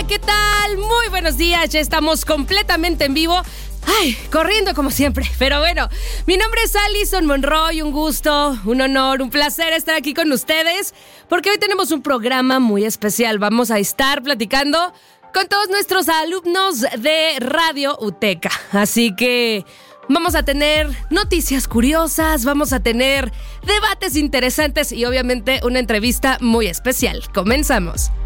¿qué tal? Muy buenos días, ya estamos completamente en vivo. Ay, corriendo como siempre, pero bueno, mi nombre es Alison Monroy, un gusto, un honor, un placer estar aquí con ustedes, porque hoy tenemos un programa muy especial. Vamos a estar platicando con todos nuestros alumnos de Radio UTECA, así que vamos a tener noticias curiosas, vamos a tener debates interesantes y obviamente una entrevista muy especial. Comenzamos.